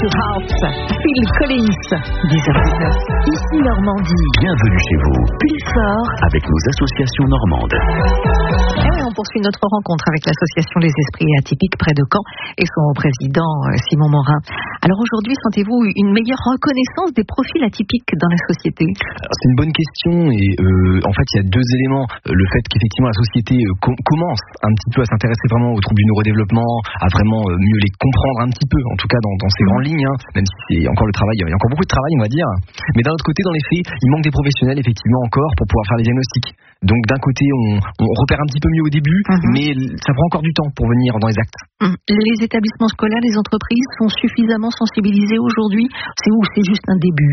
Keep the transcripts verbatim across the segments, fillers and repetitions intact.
to Hearts, Phil Collins, dix heures dix-neuf. Ici Normandie. Bienvenue chez vous. Plus fort avec nos associations normandes. Et oui, on poursuit notre rencontre avec l'association Les Esprits Atypiques près de Caen et son président Simon Morin. Alors aujourd'hui, sentez-vous une meilleure reconnaissance des profils atypiques dans la société? Alors, c'est une bonne question et euh, en fait il y a deux éléments. Le fait qu'effectivement la société euh, com- commence un petit peu à s'intéresser vraiment aux troubles du neurodéveloppement, à vraiment euh, mieux les comprendre un petit peu, en tout cas dans, dans ces grandes lignes, hein, même si c'est encore le travail, il y a encore beaucoup de travail on va dire. Mais d'un autre côté, dans les faits, il manque des professionnels effectivement encore pour pouvoir faire les diagnostics. Donc d'un côté on, on repère un petit peu mieux au début, mmh. mais ça prend encore du temps pour venir dans les actes. Mmh. Les établissements scolaires, les entreprises sont suffisamment sensibilisés aujourd'hui? C'est où c'est juste un début?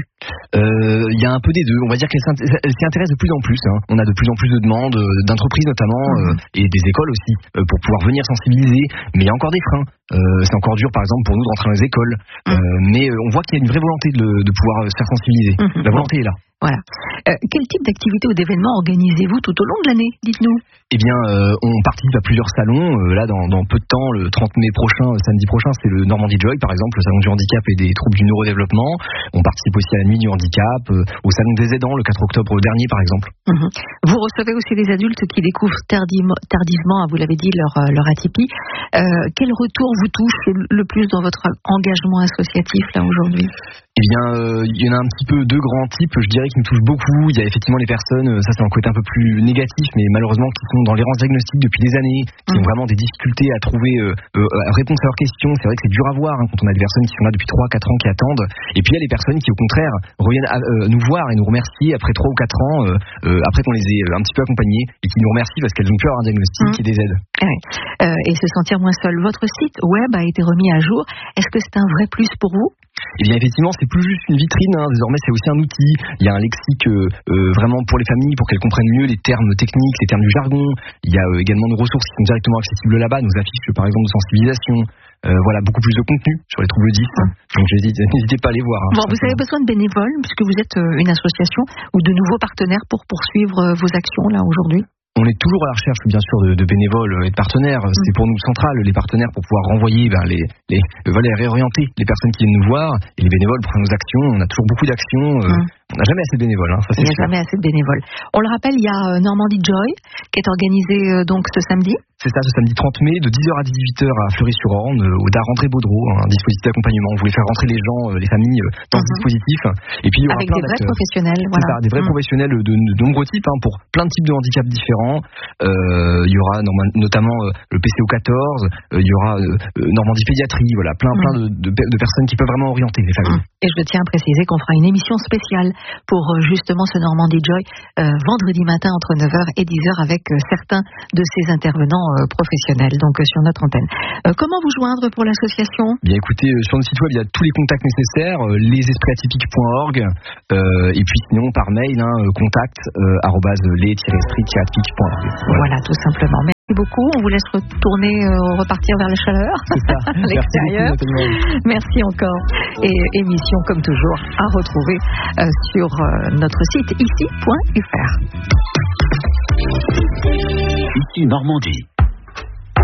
Il euh, y a un peu des deux. On va dire qu'elles s'y intéressent de plus en plus. Hein. On a de plus en plus de demandes d'entreprises notamment mmh. euh, et des écoles aussi euh, pour pouvoir venir sensibiliser. Mais il y a encore des freins. Euh, c'est encore dur par exemple pour nous de rentrer dans les écoles. Mmh. Euh, mais on voit qu'il y a une vraie volonté de, de pouvoir se faire sensibiliser. Mmh. La volonté est là. Voilà. Euh, quel type d'activité ou d'événements organisez-vous tout au long de l'année? Dites-nous. Eh bien, euh, on participe à plusieurs salons. Euh, là, dans, dans peu de temps, le trente mai prochain, samedi prochain, c'est le Normandie Joy, par exemple, le salon du handicap et des troubles du neurodéveloppement. On participe aussi à la nuit du handicap, euh, au salon des aidants, le quatre octobre dernier, par exemple. Mmh. Vous recevez aussi des adultes qui découvrent tardivement, tardivement vous l'avez dit, leur, leur atypie. Euh, quel retour vous touche le plus dans votre engagement associatif, là, aujourd'hui? Eh bien, euh, il y en a un petit peu deux grands types, je dirais, qui me touchent beaucoup. Il y a effectivement les personnes, ça c'est un côté un peu plus négatif, mais malheureusement qui sont dans l'errance diagnostique depuis des années, qui mmh. ont vraiment des difficultés à trouver euh, euh, réponse à leurs questions. C'est vrai que c'est dur à voir hein, quand on a des personnes qui sont là depuis trois quatre ans, qui attendent. Et puis il y a les personnes qui au contraire reviennent à, euh, nous voir et nous remercier après trois ou quatre ans, euh, euh, après qu'on les ait un petit peu accompagnés, et qui nous remercient parce qu'elles ont pu avoir un diagnostic mmh. et des aides. Ouais. Euh, et se sentir moins seul. Votre site web a été remis à jour. Est-ce que c'est un vrai plus pour vous? Eh bien effectivement, c'est plus juste une vitrine, hein. Désormais c'est aussi un outil. Il y a un lexique euh, euh, vraiment pour les familles, pour qu'elles comprennent mieux les termes techniques, les termes du jargon. Il y a euh, également nos ressources qui sont directement accessibles là-bas, nos affiches par exemple de sensibilisation. Euh, voilà, beaucoup plus de contenu sur les troubles dys. Hein. Donc n'hésitez pas à les voir. Hein, bon, vous avez besoin de bénévoles, puisque vous êtes euh, une association, ou de nouveaux partenaires pour poursuivre euh, vos actions là aujourd'hui? On est toujours à la recherche, bien sûr, de, de bénévoles et de partenaires. Mmh. C'est pour nous central, les partenaires, pour pouvoir renvoyer, ben, les, les, voilà, réorienter les personnes qui viennent nous voir, et les bénévoles pour nos actions. On a toujours beaucoup d'actions. Euh, mmh. On n'a jamais assez de bénévoles. Hein, ça, c'est il n'y a jamais assez de bénévoles. On le rappelle, il y a Normandie Joy, qui est organisé euh, donc ce samedi. C'est ça, ce samedi trente mai, de dix heures à dix-huit heures à Fleury-sur-Orne, au D A R André Baudreau, un dispositif d'accompagnement. On voulait faire rentrer les gens, les familles, dans mmh. ce dispositif. Et puis, il y aura avec plein des vrais professionnels. Voilà. C'est ça, des vrais mmh. professionnels de, de nombreux types, hein, pour plein de types de handicaps différents. Euh, il y aura notamment euh, le P C O quatorze, euh, il y aura euh, Normandie Pédiatrie, voilà, plein, mmh. plein de, de, de personnes qui peuvent vraiment orienter les familles. Et je tiens à préciser qu'on fera une émission spéciale pour euh, justement ce Normandie Joy, euh, vendredi matin entre neuf heures et dix heures avec euh, certains de ces intervenants euh, professionnels. Donc euh, sur notre antenne. Euh, comment vous joindre pour l'association? Bien écoutez, euh, sur notre site web il y a tous les contacts nécessaires, euh, les esprits atypiques point org, euh, et puis sinon par mail, hein, contact euh, arobase les esprits atypiques point org. Voilà. Voilà, tout simplement. Merci beaucoup. On vous laisse retourner, euh, repartir vers la chaleur. C'est ça. à l'extérieur. Merci, Merci encore. Et émission comme toujours à retrouver euh, sur euh, notre site ici point f r. Ici Normandie.